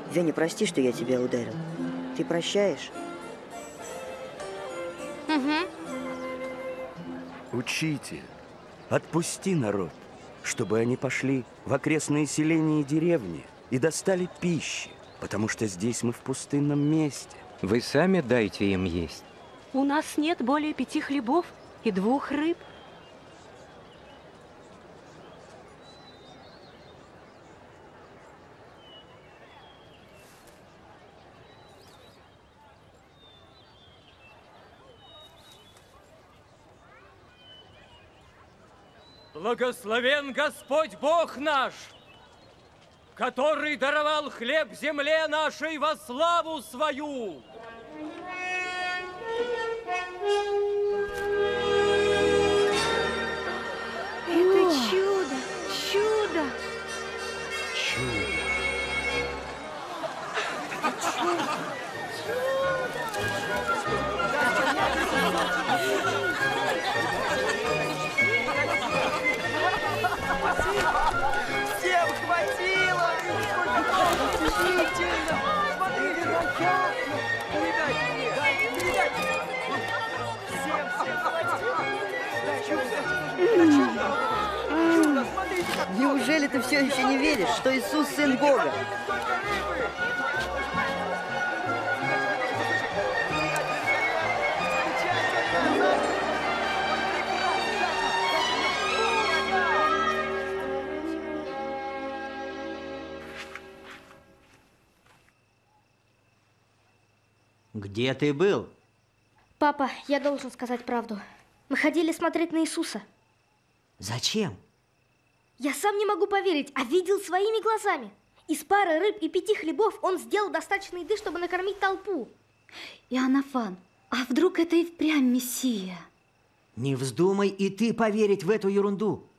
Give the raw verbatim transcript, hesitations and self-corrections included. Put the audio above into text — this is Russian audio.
Веня, прости, что я тебя ударил. Ты прощаешь? Угу. Учитель, отпусти народ, чтобы они пошли в окрестные селения и деревни и достали пищи, потому что здесь мы в пустынном месте. Вы сами дайте им есть. У нас нет более пяти хлебов и двух рыб. Благословен Господь Бог наш, который даровал хлеб земле нашей во славу свою. Это чудо, чудо. Чудо. Всем хватило! Удивительно! Смотрите, как передайте, дайте, передайте! Всем, всем хватило! Чудо! Чудо! Чудо! Смотрите, как... Неужели ты все еще не веришь, что Иисус Сын Бога? Где ты был? Папа, я должен сказать правду. Мы ходили смотреть на Иисуса. Зачем? Я сам не могу поверить, а видел своими глазами. Из пары рыб и пяти хлебов он сделал достаточно еды, чтобы накормить толпу. Иоаннафан, а вдруг это и впрямь Мессия? Не вздумай и ты поверить в эту ерунду.